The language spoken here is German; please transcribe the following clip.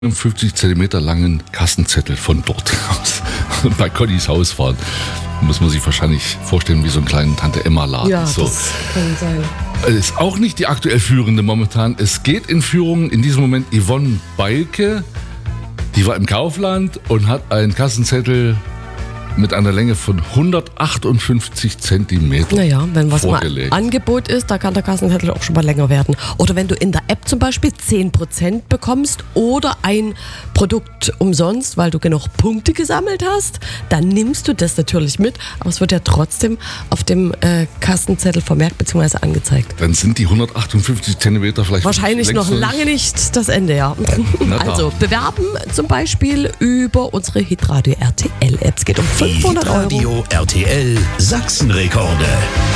50 Zentimeter langen Kassenzettel von dort aus bei Connys Haus fahren. Muss man sich wahrscheinlich vorstellen wie so einen kleinen Tante-Emma-Laden. Ja, so. das kann sein. Ist auch nicht die aktuell Führende momentan. Es geht in Führung in diesem Moment Yvonne Beilke. Die war im Kaufland und hat einen Kassenzettel mit einer Länge von 158 Zentimeter Naja, wenn was vorgelegt. im Angebot ist, da kann der Kassenzettel auch schon mal länger werden. Oder wenn du in der App zum Beispiel 10% bekommst oder ein Produkt umsonst, weil du genug Punkte gesammelt hast, dann nimmst du das natürlich mit, aber es wird ja trotzdem auf dem Kassenzettel vermerkt bzw. angezeigt. Dann sind die 158 Zentimeter vielleicht Wahrscheinlich noch lange nicht das Ende, ja. Also bewerben zum Beispiel über unsere Hitradio RTL App. Es geht um 500 Euro. Radio RTL Sachsenrekorde.